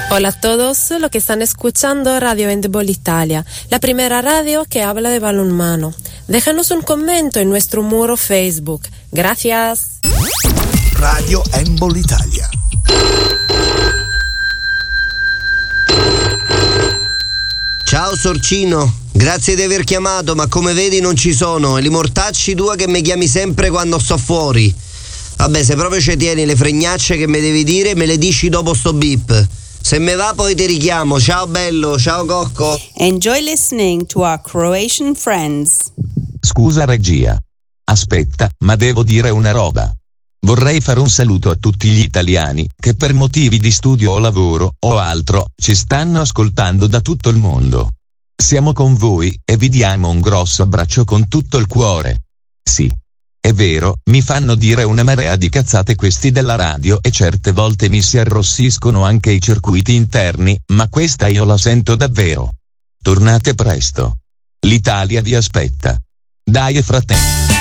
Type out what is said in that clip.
Hola a todos los que están escuchando Radio Handball Italia, la primera radio que habla de balonmano. Déjanos un commento en nuestro muro Facebook. Gracias. Radio Handball Italia. Ciao Sorcino, grazie di aver chiamato, ma come vedi non ci sono, e li mortacci tua che mi chiami sempre quando sto fuori. Vabbè, se proprio ci tieni le fregnacce che mi devi dire, me le dici dopo sto beep. Se me va poi ti richiamo. Ciao bello, ciao Cocco. Enjoy listening to our Croatian friends. Scusa regia. Aspetta, ma devo dire una roba. Vorrei fare un saluto a tutti gli italiani che per motivi di studio o lavoro o altro ci stanno ascoltando da tutto il mondo. Siamo con voi e vi diamo un grosso abbraccio con tutto il cuore. Sì. È vero, mi fanno dire una marea di cazzate questi della radio e certe volte mi si arrossiscono anche i circuiti interni, ma questa io la sento davvero. Tornate presto. L'Italia vi aspetta. Dai fratelli.